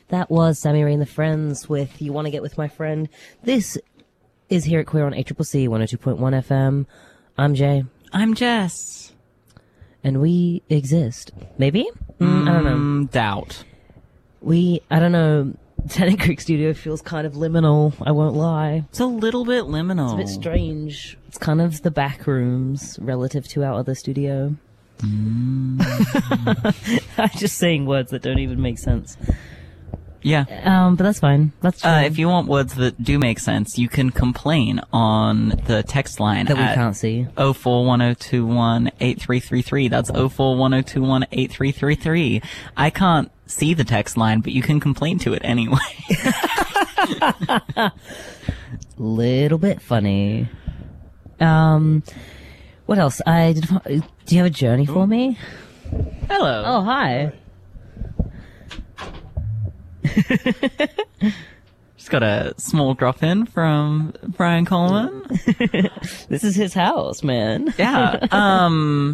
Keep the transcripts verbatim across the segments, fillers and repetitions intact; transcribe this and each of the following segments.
That was Sammy Ray and the Friends with You Want to Get With My Friend. This is here at Queer on A C C C one oh two point one F M. I'm Jay. I'm Jess. And we exist. Maybe? Mm, I don't know. Doubt. We, I don't know. Tennant Creek Studio feels kind of liminal, I won't lie. It's a little bit liminal. It's a bit strange. It's kind of the back rooms relative to our other studio. Mm. I'm just saying words that don't even make sense. Yeah. Um, but that's fine. That's uh, if you want words that do make sense, you can complain on the text line that we at can't see. oh four one oh two one eight three three three. That's oh four one oh two one eight three three three. I can't see the text line, but you can complain to it anyway. Little bit funny. Um, what else? I did. Do you have a journey for me? Hello. Oh, hi. Just got a small drop in from Brian Coleman. This is his house, man. Yeah. Um.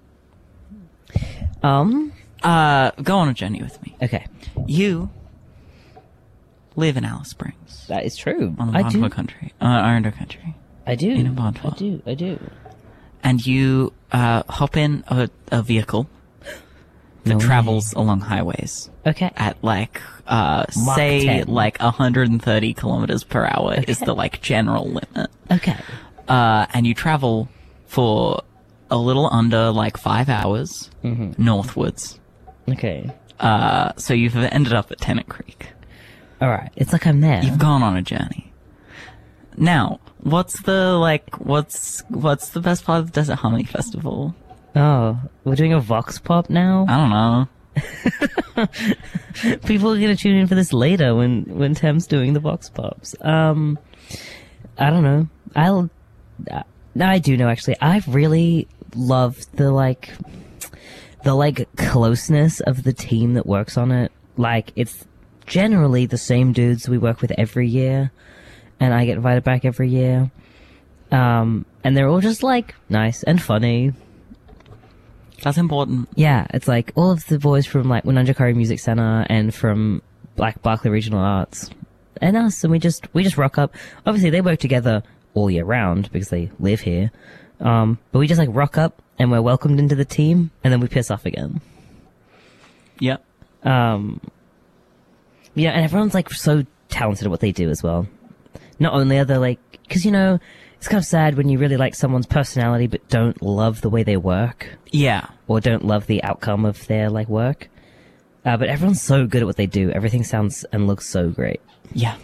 Um. Uh. Go on a journey with me. Okay. You live in Alice Springs. That is true. On the I do. Bondwell country. Uh, Arundel country. I do. In a Bondwell. I do. I do. And you uh hop in a, a vehicle that No travels along highways. Okay. At like, uh, Mach say ten. like one hundred thirty kilometers per hour Okay. is the like general limit. Okay. Uh, and you travel for a little under like five hours Mm-hmm. northwards. Okay. Uh, so you've ended up at Tennant Creek. All right. It's like I'm there. You've gone on a journey. Now, what's the like? What's what's the best part of the Desert Harmony Festival? Oh, we're doing a vox pop now. I don't know. People are gonna tune in for this later when when Tem's doing the vox pops. Um, I don't know. I'll. Uh, no, I do know actually. I've really loved the like, the like closeness of the team that works on it. Like it's generally the same dudes we work with every year, and I get invited back every year. Um, and they're all just like nice and funny. That's important. Yeah, it's like all of the boys from like Wununjikari Music Center and from like Berkeley Regional Arts and us, and we just we just rock up. Obviously, they work together all year round because they live here. Um, but we just like rock up and we're welcomed into the team, and then we piss off again. Yep. Um, yeah, and everyone's like so talented at what they do as well. Not only are they like, because you know, it's kind of sad when you really like someone's personality but don't love the way they work. Yeah. Or don't love the outcome of their like work. Uh, but everyone's so good at what they do. Everything sounds and looks so great. Yeah.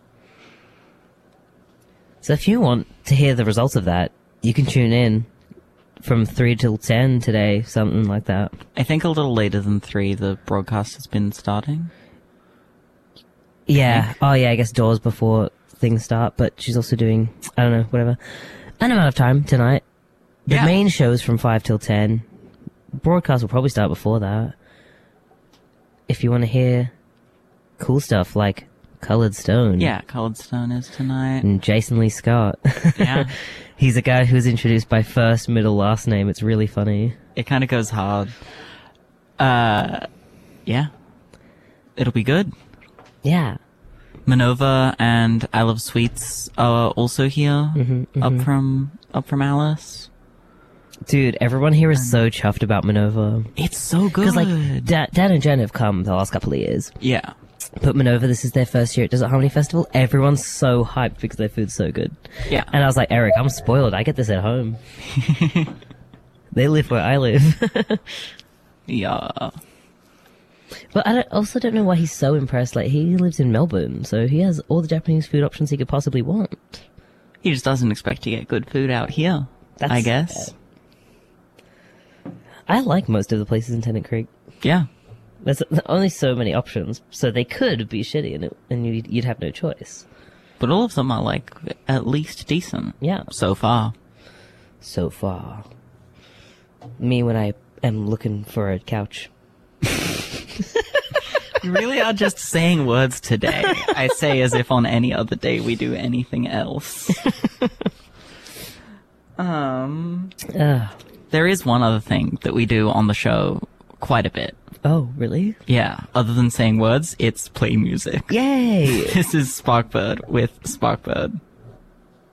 So if you want to hear the results of that, you can tune in from three till ten today, something like that. I think a little later than three, the broadcast has been starting. Yeah. Oh yeah, I guess doors before things start, but she's also doing, I don't know, whatever. An amount of time tonight. The Yeah. main show's from five till ten. Broadcast will probably start before that. If you want to hear cool stuff like Colored Stone. Yeah, Cold Stone is tonight. And Jason Lee Scott. Yeah. He's a guy who's introduced by first, middle, last name. It's really funny. It kind of goes hard. Uh, yeah. It'll be good. Yeah. Manova and I Love Sweets are also here, Mm-hmm, up mm-hmm. from up from Alice. Dude, everyone here is so chuffed about Manova. It's so good. Because, like, Da- Dan and Jen have come the last couple of years. yeah, But Manova, this is their first year at Desert Harmony Festival. Everyone's so hyped because their food's so good. yeah. And I was like, Eric, I'm spoiled. I get this at home. They live where I live. Yeah. But I don't, also don't know why he's so impressed. Like, he lives in Melbourne, so he has all the Japanese food options he could possibly want. He just doesn't expect to get good food out here, That's I guess. sad. I like most of the places in Tennant Creek. Yeah. There's only so many options, so they could be shitty, and, it, and you'd, you'd have no choice. But all of them are, like, at least decent. Yeah. So far. So far. Me when I am looking for a couch. You really are just saying words today. I say as if on any other day we do anything else. um, Ugh. there is one other thing that we do on the show quite a bit. Oh, really? Yeah, other than saying words, it's play music. Yay! This is Sparkbird with Sparkbird.